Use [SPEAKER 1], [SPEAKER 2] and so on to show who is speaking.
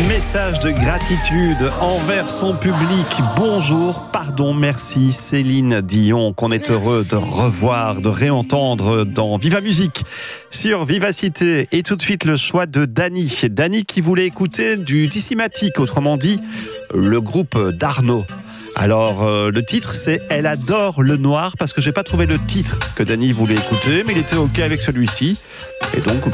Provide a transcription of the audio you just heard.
[SPEAKER 1] Message de gratitude envers son public. Bonjour, pardon, merci Céline Dion, qu'on est heureux de revoir, de réentendre dans Viva Musique sur Vivacité. Et tout de suite le choix de Dany. Dany qui voulait écouter du Discimatique, autrement dit le groupe d'Arnaud. Alors le titre c'est « Elle adore le noir » parce que j'ai pas trouvé le titre que Dany voulait écouter, mais il était ok avec celui-ci. Et donc